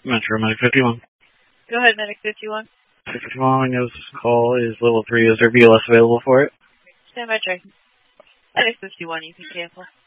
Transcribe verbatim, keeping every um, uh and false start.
Metro Medic fifty-one. Go ahead, Medic fifty-one. fifty-one, this call is level three. Is there B L S available for it? Stand by, check. Medic fifty-one, you can cancel.